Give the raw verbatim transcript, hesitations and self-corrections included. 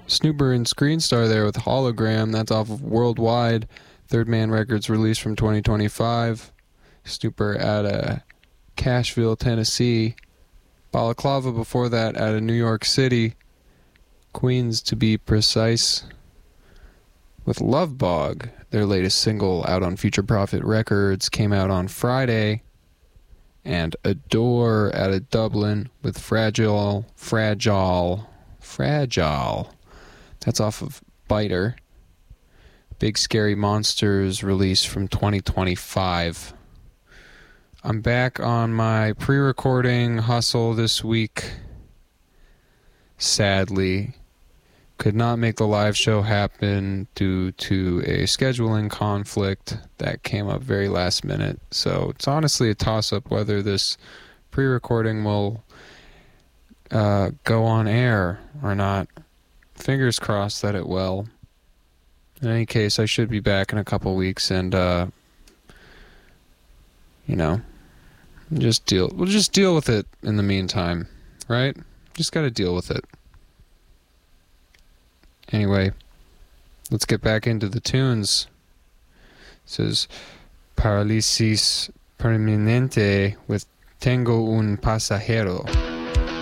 Snooper and Screenstar there with Hologram. That's off of Worldwide. Third Man Records release from twenty twenty-five. Snooper out of Cashville, Tennessee. Balaclava before that out of New York City. Queens to be precise. With Love Bog. Their latest single out on Future Prophet Records came out on Friday. And Adore out of Dublin with Fragile, Fragile, Fragile. That's off of Biter. Big Scary Monsters release from twenty twenty-five. I'm back on my pre-recording hustle this week. Sadly, could not make the live show happen due to a scheduling conflict that came up very last minute. So it's honestly a toss-up whether this pre-recording will uh, go on air or not. Fingers crossed that it will. In any case, I should be back in a couple weeks, and uh, you know, just deal. We'll just deal with it in the meantime, right? Just got to deal with it. Anyway, let's get back into the tunes. This is Parálisis Permanente with Tengo un Pasajero.